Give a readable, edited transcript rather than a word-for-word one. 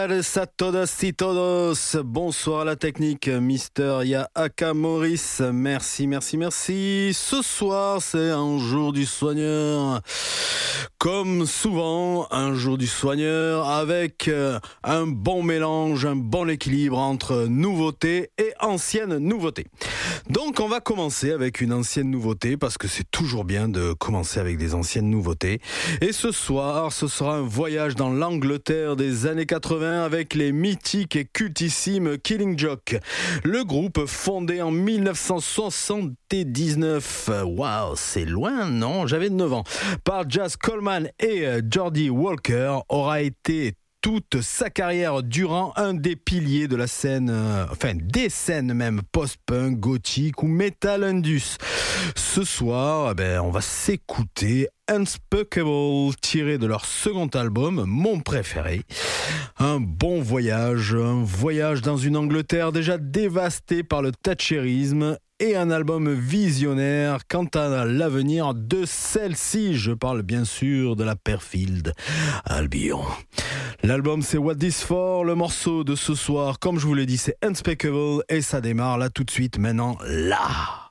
A todas y todos. Bonsoir à la technique, Mister Yaaka Maurice. Merci. Ce soir, c'est un jour du soigneur. Comme souvent, un jour du soigneur avec un bon mélange, un bon équilibre entre nouveautés et anciennes nouveautés. Donc, on va commencer avec une ancienne nouveauté parce que c'est toujours bien de commencer avec des anciennes nouveautés. Et ce soir, ce sera un voyage dans l'Angleterre des années 80 avec les mythiques et cultissimes Killing Joke. Le groupe fondé en 1979, waouh, c'est loin, non? J'avais 9 ans. Par Jaz Coleman et Geordie Walker, aura été toute sa carrière durant un des piliers de la scène, des scènes même post-punk, gothique ou metal indus. Ce soir, on va s'écouter Unspeakable, tiré de leur second album, mon préféré. Un voyage dans une Angleterre déjà dévastée par le thatchérisme et un album visionnaire quant à l'avenir de celle-ci. Je parle bien sûr de la perfide Albion. L'album c'est What This For, le morceau de ce soir, comme je vous l'ai dit, c'est Unspeakable et ça démarre là tout de suite, maintenant là.